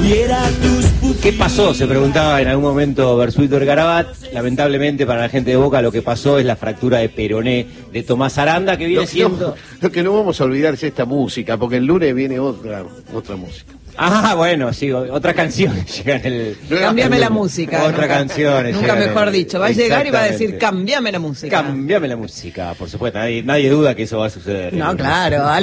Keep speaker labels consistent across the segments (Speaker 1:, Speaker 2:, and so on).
Speaker 1: ¿Qué pasó? Se preguntaba en algún momento Bersuito Ergarabat. Lamentablemente para la gente de Boca lo que pasó es la fractura de peroné de Tomás Aranda, que viene siendo...
Speaker 2: Lo que no vamos a olvidar es esta música, porque el lunes viene otra música.
Speaker 1: Ah, bueno, sí, otra canción llega en el...
Speaker 3: Cámbiame la música.
Speaker 1: Otra canción.
Speaker 3: Nunca mejor dicho. Va a llegar y va a decir, cámbiame la música.
Speaker 1: Cámbiame la música, por supuesto. Nadie duda que eso va a suceder.
Speaker 3: No, claro. Al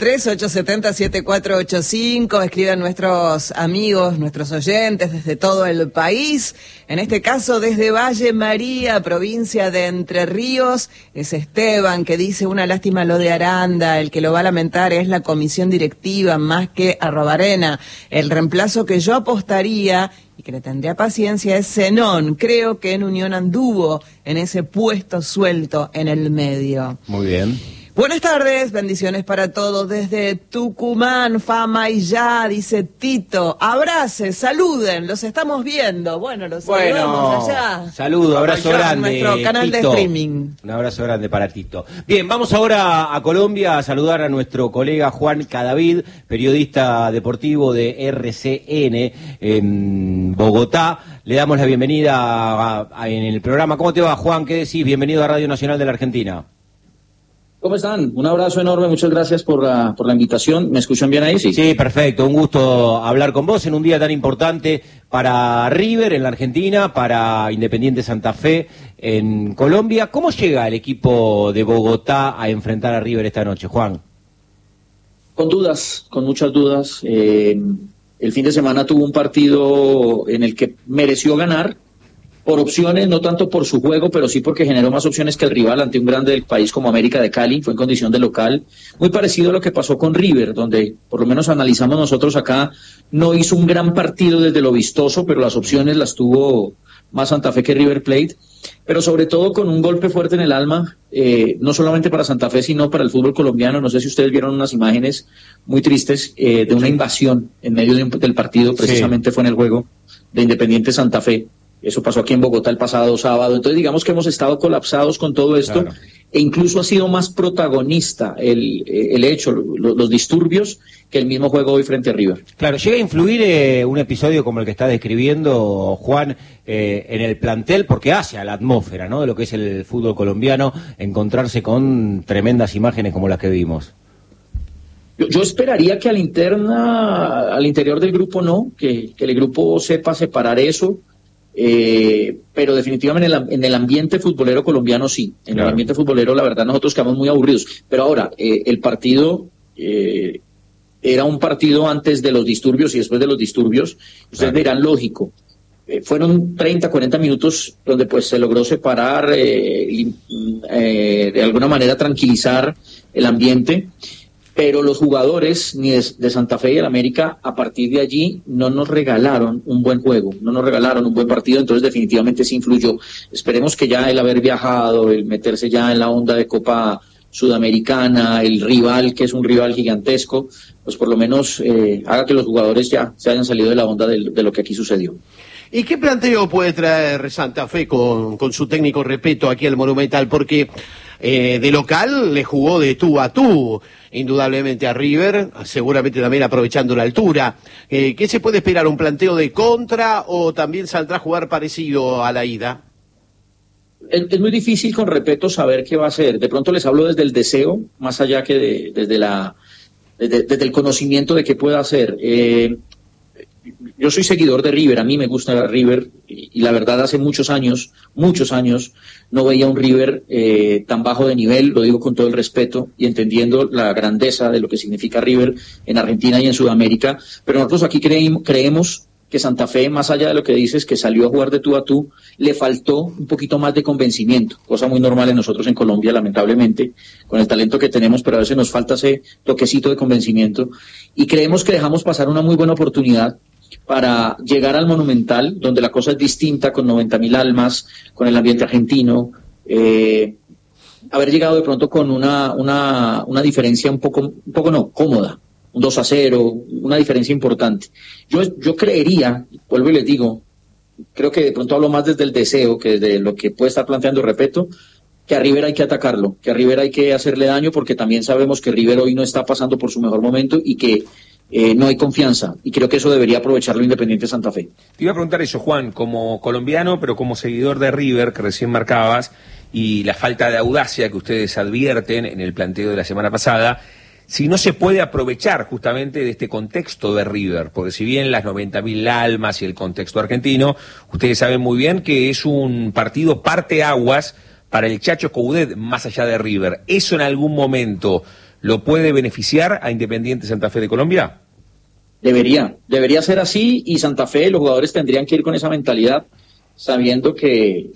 Speaker 3: 11-3-870-7485 escriben nuestros amigos, nuestros oyentes desde todo el país. En este caso, desde Valle María, provincia de Entre Ríos. Es Esteban que dice, una lástima lo de Aranda. El que lo va a lamentar es la comisión directiva más que Arrobarena. El reemplazo que yo apostaría y que le tendría paciencia es Zenón. Creo que en Unión anduvo en ese puesto suelto en el medio.
Speaker 1: Muy bien.
Speaker 3: Buenas tardes, bendiciones para todos desde Tucumán, fama y ya, dice Tito. Abrace, saluden, los estamos viendo. Bueno, los saludamos allá.
Speaker 1: Saludo, abrazo grande.
Speaker 3: En nuestro canal
Speaker 1: Tito.
Speaker 3: de streaming.
Speaker 1: Un abrazo grande para Tito. Bien, vamos ahora a Colombia a saludar a nuestro colega Juan Cadavid, periodista deportivo de RCN en Bogotá. Le damos la bienvenida en el programa. ¿Cómo te va, Juan? ¿Qué decís? Bienvenido a Radio Nacional de la Argentina.
Speaker 4: ¿Cómo están? Un abrazo enorme, muchas gracias por la invitación. ¿Me escuchan bien ahí?
Speaker 1: Sí, perfecto. Un gusto hablar con vos en un día tan importante para River en la Argentina, para Independiente Santa Fe en Colombia. ¿Cómo llega el equipo de Bogotá a enfrentar a River esta noche, Juan?
Speaker 4: Con dudas, con muchas dudas. El fin de semana tuvo un partido en el que mereció ganar, por opciones, no tanto por su juego, pero sí porque generó más opciones que el rival ante un grande del país como América de Cali, fue en condición de local, muy parecido a lo que pasó con River, donde por lo menos analizamos nosotros acá, no hizo un gran partido desde lo vistoso, pero las opciones las tuvo más Santa Fe que River Plate, pero sobre todo con un golpe fuerte en el alma, no solamente para Santa Fe, sino para el fútbol colombiano. No sé si ustedes vieron unas imágenes muy tristes de una invasión en medio del partido, precisamente fue en el juego de Independiente Santa Fe. Eso pasó aquí en Bogotá el pasado sábado. Entonces digamos que hemos estado colapsados con todo esto, claro. E incluso ha sido más protagonista el hecho, los disturbios, que el mismo juego hoy frente a River.
Speaker 1: Claro, ¿llega a influir un episodio como el que está describiendo Juan en el plantel? Porque hace a la atmósfera, ¿no?, de lo que es el fútbol colombiano, encontrarse con tremendas imágenes como las que vimos.
Speaker 4: Yo esperaría que al interior del grupo no, que el grupo sepa separar eso. Pero definitivamente en el ambiente futbolero colombiano sí, en el ambiente futbolero la verdad nosotros quedamos muy aburridos, pero ahora el partido era un partido antes de los disturbios y después de los disturbios, ustedes dirán lógico, fueron 30, 40 minutos donde pues se logró separar, de alguna manera tranquilizar el ambiente, pero los jugadores ni de Santa Fe y el América a partir de allí no nos regalaron un buen juego, no nos regalaron un buen partido, entonces definitivamente sí influyó. Esperemos que ya el haber viajado, el meterse ya en la onda de Copa Sudamericana, el rival que es un rival gigantesco, pues por lo menos haga que los jugadores ya se hayan salido de la onda de lo que aquí sucedió.
Speaker 2: ¿Y qué planteo puede traer Santa Fe con su técnico Repetto aquí al Monumental? Porque de local le jugó de tú a tú, indudablemente a River, seguramente también aprovechando la altura. ¿Qué se puede esperar? ¿Un planteo de contra o también saldrá a jugar parecido a la ida?
Speaker 4: Es muy difícil con Repetto saber qué va a hacer. De pronto les hablo desde el deseo, más allá que desde el conocimiento de qué pueda hacer. Yo soy seguidor de River, a mí me gusta River y la verdad hace muchos años no veía un River tan bajo de nivel, lo digo con todo el respeto y entendiendo la grandeza de lo que significa River en Argentina y en Sudamérica, pero nosotros aquí creemos que Santa Fe, más allá de lo que dices, que salió a jugar de tú a tú, le faltó un poquito más de convencimiento, cosa muy normal en nosotros en Colombia, lamentablemente, con el talento que tenemos, pero a veces nos falta ese toquecito de convencimiento, y creemos que dejamos pasar una muy buena oportunidad para llegar al Monumental, donde la cosa es distinta, con 90.000 almas, con el ambiente argentino, haber llegado de pronto con una diferencia un poco no, cómoda, un 2-0, una diferencia importante. Yo creería, vuelvo y les digo, creo que de pronto hablo más desde el deseo que desde lo que puede estar planteando Repetto, que a River hay que atacarlo, que a River hay que hacerle daño, porque también sabemos que River hoy no está pasando por su mejor momento y que no hay confianza, y creo que eso debería aprovecharlo Independiente Santa Fe.
Speaker 5: Te iba a preguntar eso, Juan, como colombiano, pero como seguidor de River, que recién marcabas, y la falta de audacia que ustedes advierten en el planteo de la semana pasada, si no se puede aprovechar justamente de este contexto de River, porque si bien las 90.000 almas y el contexto argentino, ustedes saben muy bien que es un partido parteaguas para el Chacho Coudet más allá de River. ¿Eso en algún momento lo puede beneficiar a Independiente Santa Fe de Colombia?
Speaker 4: Debería ser así, y Santa Fe, los jugadores tendrían que ir con esa mentalidad, sabiendo que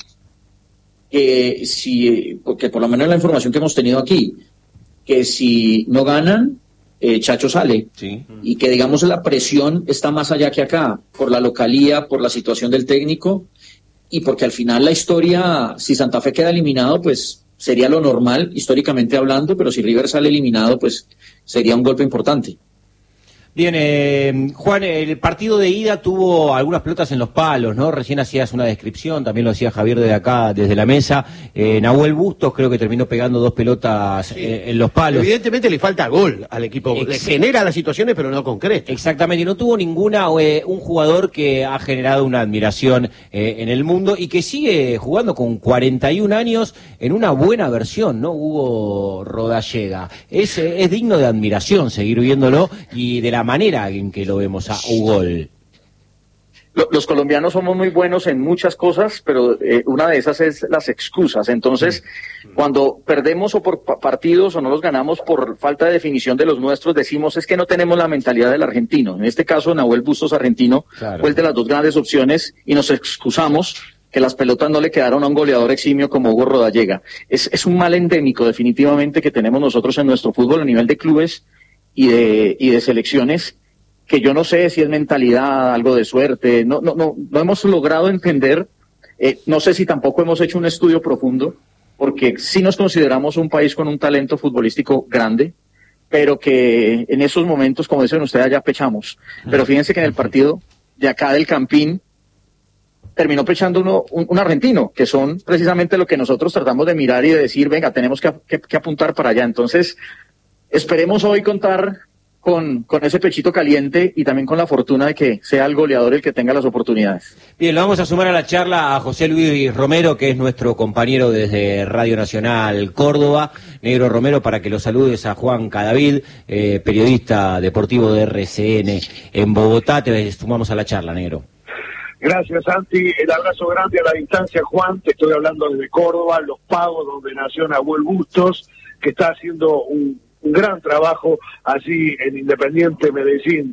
Speaker 4: porque por lo menos la información que hemos tenido aquí, que si no ganan, Chacho sale,
Speaker 5: sí.
Speaker 4: Y que digamos la presión está más allá que acá, por la localía, por la situación del técnico, y porque al final la historia, si Santa Fe queda eliminado, pues sería lo normal, históricamente hablando, pero si River sale eliminado, pues sería un golpe importante.
Speaker 1: Bien, Juan, el partido de ida tuvo algunas pelotas en los palos, ¿no? Recién hacías una descripción, también lo hacía Javier desde acá, desde la mesa. Nahuel Bustos creo que terminó pegando 2 pelotas en los palos.
Speaker 2: Evidentemente le falta gol al equipo, le genera las situaciones pero no concreta.
Speaker 1: Exactamente, y no tuvo ninguna, un jugador que ha generado una admiración en el mundo y que sigue jugando con 41 años en una buena versión, ¿no? Hugo Rodallega. Es digno de admiración seguir viéndolo y de la manera en que lo vemos a Ugol.
Speaker 4: Los colombianos somos muy buenos en muchas cosas, pero una de esas es las excusas. Entonces, cuando perdemos o por partidos o no los ganamos por falta de definición de los nuestros, decimos es que no tenemos la mentalidad del argentino. En este caso, Nahuel Bustos argentino, claro, fue el de las 2 grandes opciones y nos excusamos que las pelotas no le quedaron a un goleador eximio como Hugo Rodallega. Es un mal endémico definitivamente que tenemos nosotros en nuestro fútbol a nivel de clubes y de selecciones, que yo no sé si es mentalidad, algo de suerte, no hemos logrado entender, no sé si tampoco hemos hecho un estudio profundo, porque sí nos consideramos un país con un talento futbolístico grande, pero que en esos momentos, como dicen ustedes, ya pechamos. Pero fíjense que en el partido de acá del Campín, terminó pechando un argentino, que son precisamente lo que nosotros tratamos de mirar y de decir, venga, tenemos que apuntar para allá. Entonces, esperemos hoy contar con ese pechito caliente y también con la fortuna de que sea el goleador el que tenga las oportunidades.
Speaker 1: Bien, lo vamos a sumar a la charla a José Luis Romero, que es nuestro compañero desde Radio Nacional Córdoba. Negro Romero, para que lo saludes a Juan Cadavid, periodista deportivo de RCN en Bogotá. Te sumamos a la charla, Negro.
Speaker 6: Gracias, Santi. El abrazo grande a la distancia, Juan. Te estoy hablando desde Córdoba, Los Pagos, donde nació Nahuel Bustos, que está haciendo un gran trabajo allí en Independiente Medellín.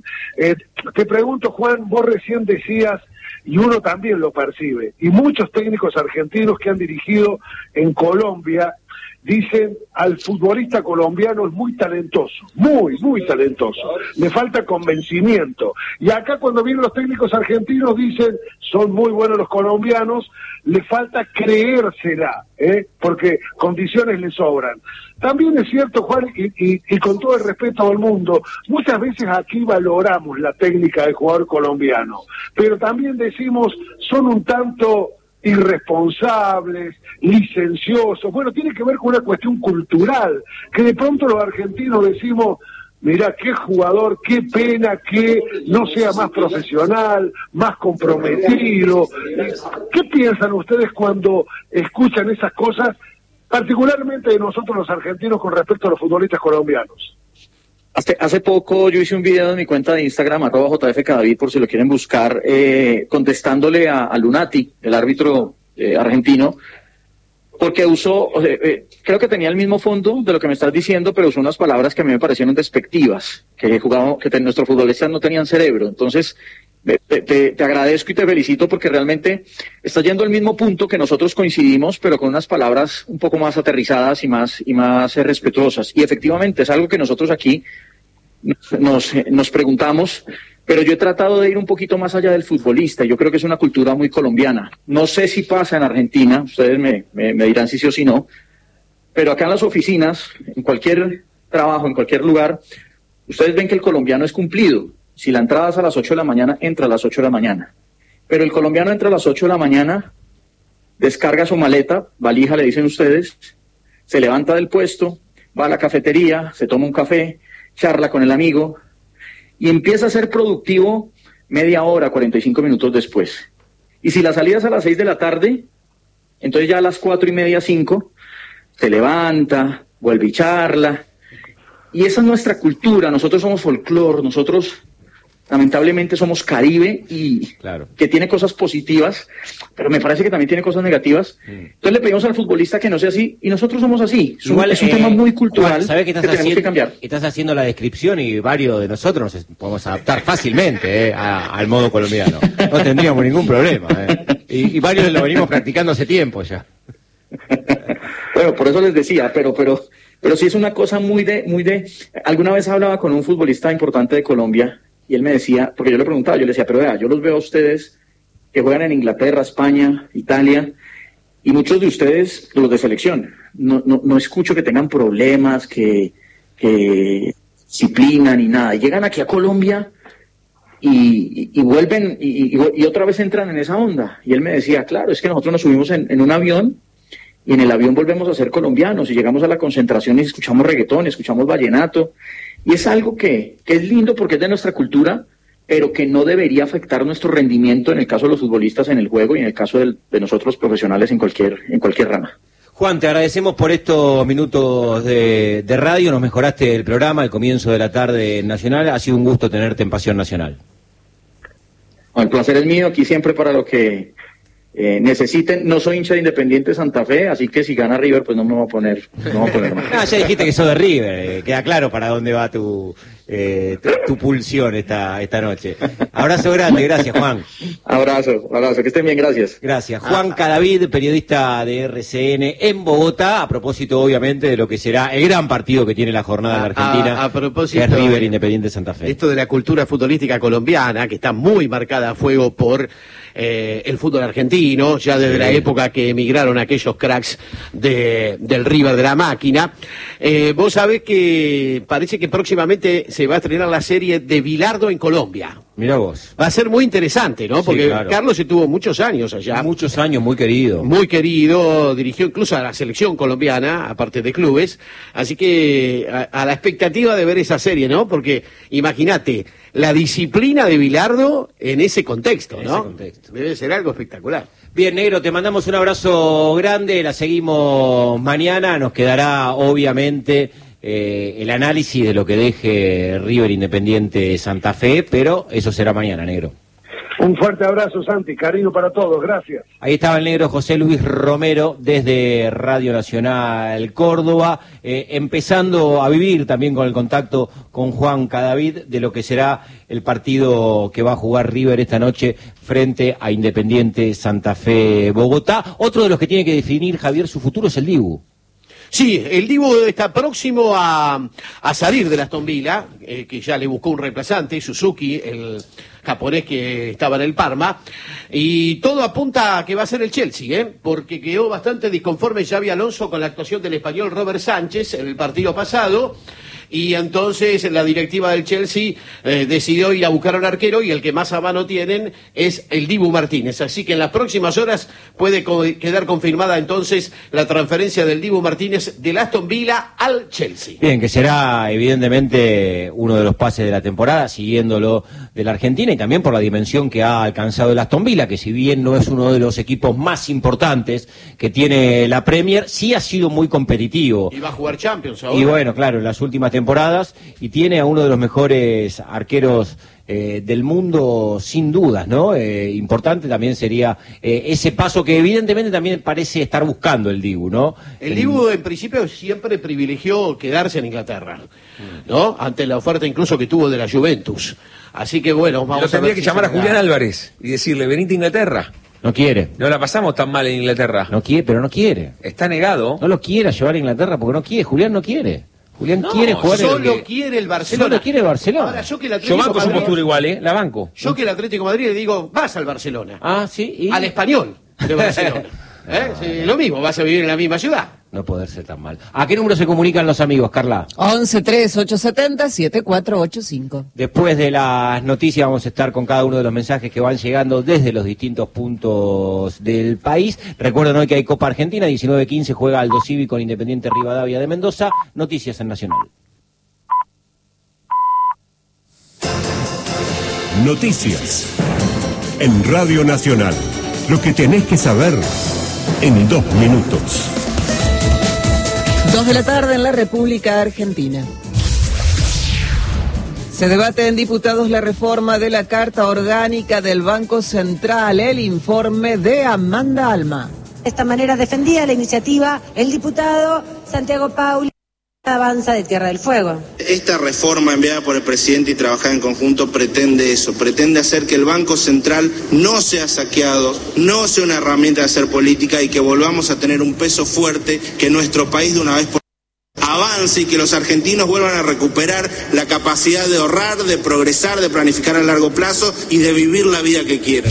Speaker 6: Te pregunto, Juan, vos recién decías, y uno también lo percibe, y muchos técnicos argentinos que han dirigido en Colombia dicen al futbolista colombiano es muy talentoso, muy talentoso, le falta convencimiento. Y acá cuando vienen los técnicos argentinos dicen son muy buenos los colombianos, le falta creérsela, porque condiciones le sobran. También es cierto, Juan, y con todo el respeto al mundo, muchas veces aquí valoramos la técnica del jugador colombiano, pero también decimos son un tanto irresponsables, licenciosos. Bueno, tiene que ver con una cuestión cultural, que de pronto los argentinos decimos, mirá, qué jugador, qué pena que no sea más profesional, más comprometido. ¿Qué piensan ustedes cuando escuchan esas cosas, particularmente de nosotros los argentinos con respecto a los futbolistas colombianos?
Speaker 4: Hace poco yo hice un video en mi cuenta de Instagram, @JFCadavid, por si lo quieren buscar, contestándole a Lunati, el árbitro argentino, porque usó, creo que tenía el mismo fondo de lo que me estás diciendo, pero usó unas palabras que a mí me parecieron despectivas, que nuestros futbolistas no tenían cerebro. Entonces, te agradezco y te felicito porque realmente estás yendo al mismo punto que nosotros coincidimos, pero con unas palabras un poco más aterrizadas y más respetuosas. Y efectivamente es algo que nosotros aquí nos preguntamos, pero yo he tratado de ir un poquito más allá del futbolista. Yo creo que es una cultura muy colombiana. No sé si pasa en Argentina, ustedes me dirán si sí o si no, pero acá en las oficinas, en cualquier trabajo, en cualquier lugar, ustedes ven que el colombiano es cumplido. Si la entrada es a las 8 de la mañana, entra a las 8 de la mañana. Pero el colombiano entra a las 8 de la mañana, descarga su maleta, valija le dicen ustedes, se levanta del puesto, va a la cafetería, se toma un café, charla con el amigo y empieza a ser productivo media hora, 45 minutos después. Y si la salida es a las 6 de la tarde, entonces ya a las 4:30, 5, se levanta, vuelve y charla. Y esa es nuestra cultura, nosotros somos folclore, nosotros lamentablemente somos Caribe y
Speaker 1: claro,
Speaker 4: que tiene cosas positivas, pero me parece que también tiene cosas negativas. Entonces le pedimos al futbolista que no sea así y nosotros somos así.
Speaker 1: Igual,
Speaker 4: es un tema muy cultural
Speaker 1: ¿sabes que
Speaker 4: tenemos que cambiar.
Speaker 1: Estás haciendo la descripción y varios de nosotros nos podemos adaptar fácilmente al modo colombiano. No tendríamos ningún problema. Y varios lo venimos practicando hace tiempo ya.
Speaker 4: Bueno, por eso les decía, pero sí es una cosa muy de... Alguna vez hablaba con un futbolista importante de Colombia y él me decía, porque yo le preguntaba, yo le decía, pero vea, yo los veo a ustedes que juegan en Inglaterra, España, Italia, y muchos de ustedes, los de selección, no escucho que tengan problemas, que disciplina ni nada. Y llegan aquí a Colombia y vuelven y otra vez entran en esa onda. Y él me decía, claro, es que nosotros nos subimos en un avión y en el avión volvemos a ser colombianos y llegamos a la concentración y escuchamos reggaetón, escuchamos vallenato. Y es algo que es lindo porque es de nuestra cultura, pero que no debería afectar nuestro rendimiento en el caso de los futbolistas en el juego y en el caso de nosotros profesionales en cualquier rama.
Speaker 1: Juan, te agradecemos por estos minutos de radio, nos mejoraste el programa, el comienzo de la tarde nacional, ha sido un gusto tenerte en Pasión Nacional.
Speaker 4: El placer es mío, aquí siempre para lo que necesiten. No soy hincha de Independiente Santa Fe, así que si gana River, pues no me voy a poner más.
Speaker 1: Ya dijiste que sos de River, queda claro para dónde va tu pulsión esta noche. Abrazo grande, gracias Juan.
Speaker 4: Abrazo, que estén bien, gracias.
Speaker 1: Gracias. Juan Cadavid, periodista de RCN en Bogotá, a propósito obviamente de lo que será el gran partido que tiene la jornada de Argentina,
Speaker 2: a propósito,
Speaker 1: que es River Independiente Santa Fe.
Speaker 2: Esto de la cultura futbolística colombiana, que está muy marcada a fuego por el fútbol argentino, ya desde la época que emigraron aquellos cracks del River de la máquina. Vos sabés que parece que próximamente se va a estrenar la serie de Bilardo en Colombia.
Speaker 1: Mirá vos.
Speaker 2: Va a ser muy interesante, ¿no?
Speaker 1: Sí,
Speaker 2: porque
Speaker 1: claro.
Speaker 2: Carlos estuvo muchos años allá.
Speaker 1: Muchos años, muy querido.
Speaker 2: Muy querido, dirigió incluso a la selección colombiana, aparte de clubes. Así que a la expectativa de ver esa serie, ¿no? Porque imagínate, la disciplina de Bilardo en ese contexto, ¿no?
Speaker 1: ese contexto.
Speaker 2: Debe ser algo espectacular.
Speaker 1: Bien, Negro, te mandamos un abrazo grande, la seguimos mañana, nos quedará obviamente el análisis de lo que deje River Independiente Santa Fe, pero eso será mañana, Negro.
Speaker 6: Un fuerte abrazo, Santi, cariño para todos, gracias.
Speaker 1: Ahí estaba el Negro José Luis Romero desde Radio Nacional Córdoba, empezando a vivir también con el contacto con Juan Cadavid de lo que será el partido que va a jugar River esta noche frente a Independiente Santa Fe Bogotá. Otro de los que tiene que definir Javier su futuro es el Dibu.
Speaker 2: Sí, el Dibu está próximo a salir de la Aston Villa, que ya le buscó un reemplazante, Suzuki, el japonés que estaba en el Parma, y todo apunta a que va a ser el Chelsea, porque quedó bastante disconforme Xabi Alonso con la actuación del español Robert Sánchez en el partido pasado, y entonces la directiva del Chelsea decidió ir a buscar a un arquero y el que más a mano tienen es el Dibu Martínez. Así que en las próximas horas puede quedar confirmada entonces la transferencia del Dibu Martínez del Aston Villa al Chelsea.
Speaker 1: Bien, que será evidentemente uno de los pases de la temporada, siguiéndolo de la Argentina y también por la dimensión que ha alcanzado el Aston Villa, que si bien no es uno de los equipos más importantes que tiene la Premier, sí ha sido muy competitivo.
Speaker 2: Y va a jugar Champions ahora.
Speaker 1: Y bueno, claro, en las últimas temporadas, y tiene a uno de los mejores arqueros del mundo, sin dudas, ¿no? Importante también sería ese paso que evidentemente también parece estar buscando el Dibu, ¿no?
Speaker 2: El Dibu en principio siempre privilegió quedarse en Inglaterra, ¿no? Ante la oferta incluso que tuvo de la Juventus. Así que bueno, vamos a ver.
Speaker 5: Tendría que llamar a Julián Álvarez y decirle, venite a Inglaterra.
Speaker 1: No quiere.
Speaker 5: No la pasamos tan mal en Inglaterra.
Speaker 1: No quiere, pero no quiere.
Speaker 5: Está negado.
Speaker 1: No lo quiere llevar a Inglaterra porque no quiere. Julián no quiere. Julián quiere jugar
Speaker 2: solo quiere el Barcelona.
Speaker 1: Solo quiere el Barcelona.
Speaker 2: Ahora, yo
Speaker 5: banco su postura igual, la banco.
Speaker 2: Yo que el Atlético de Madrid le digo, vas al Barcelona.
Speaker 1: Ah, sí. ¿Y?
Speaker 2: Al Español de Barcelona. Sí, lo mismo, vas a vivir en la misma ciudad.
Speaker 1: No poder ser tan mal. ¿A qué número se comunican los amigos, Carla?
Speaker 3: 11-3870-7485.
Speaker 1: Después de las noticias vamos a estar con cada uno de los mensajes que van llegando desde los distintos puntos del país. Recuerden hoy que hay Copa Argentina, 19:15 juega Aldo Civi con Independiente Rivadavia de Mendoza. Noticias en Nacional.
Speaker 7: Noticias. En Radio Nacional. Lo que tenés que saber en 2 minutos.
Speaker 3: 2 de la tarde en la República Argentina. Se debate en diputados la reforma de la Carta Orgánica del Banco Central. El informe de Amanda Alma.
Speaker 8: De esta manera defendía la iniciativa el diputado Santiago Pauli. Avanza de Tierra del Fuego.
Speaker 9: Esta reforma enviada por el presidente y trabajada en conjunto pretende eso, pretende hacer que el Banco Central no sea saqueado, no sea una herramienta de hacer política y que volvamos a tener un peso fuerte, que nuestro país de una vez por avance y que los argentinos vuelvan a recuperar la capacidad de ahorrar, de progresar, de planificar a largo plazo y de vivir la vida que quieran.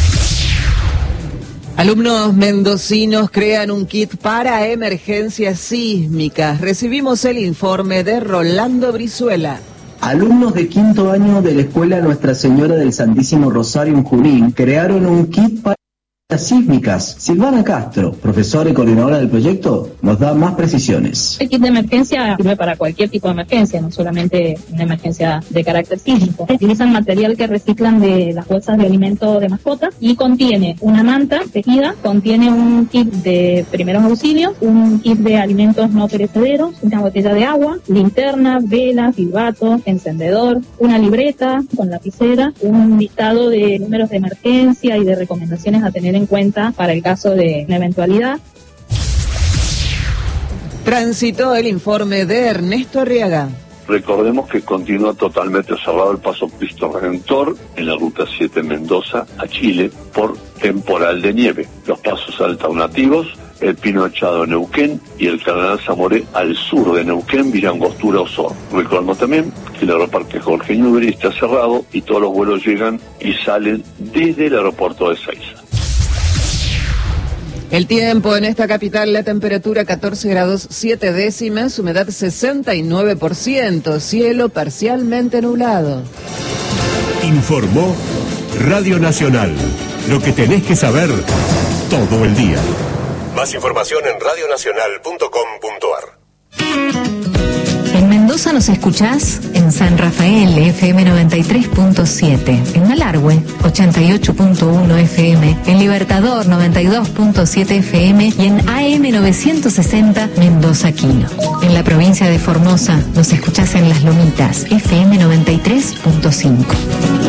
Speaker 3: Alumnos mendocinos crean un kit para emergencias sísmicas. Recibimos el informe de Rolando Brizuela.
Speaker 10: Alumnos de 5º año de la Escuela Nuestra Señora del Santísimo Rosario en Junín crearon un kit para sísmicas. Silvana Castro, profesora y coordinadora del proyecto, nos da más precisiones.
Speaker 11: El kit de emergencia sirve para cualquier tipo de emergencia, no solamente una emergencia de carácter sísmico. Utilizan material que reciclan de las bolsas de alimento de mascotas y contiene una manta tejida, contiene un kit de primeros auxilios, un kit de alimentos no perecederos, una botella de agua, linterna, vela, silbato, encendedor, una libreta con lapicera, un listado de números de emergencia y de recomendaciones a tener en cuenta para el caso de una eventualidad.
Speaker 3: Transitó el informe de Ernesto Arriaga.
Speaker 12: Recordemos que continúa totalmente cerrado el paso Cristo Redentor en la ruta 7 Mendoza a Chile por temporal de nieve. Los pasos alternativos, el Pino Echado Neuquén y el Cardenal Zamoré al sur de Neuquén, vía Angostura Osorno. Recordemos también que el aeroparque Jorge Newbery está cerrado y todos los vuelos llegan y salen desde el aeropuerto de Ezeiza.
Speaker 3: El tiempo en esta capital, la temperatura 14 grados 7 décimas, humedad 69%, cielo parcialmente nublado.
Speaker 7: Informó Radio Nacional. Lo que tenés que saber todo el día. Más información en radionacional.com.ar.
Speaker 13: En Mendoza nos escuchás en San Rafael, FM 93.7, en Malargüe, 88.1 FM, en Libertador, 92.7 FM y en AM 960 Mendoza Quino. En la provincia de Formosa nos escuchás en Las Lomitas, FM 93.5.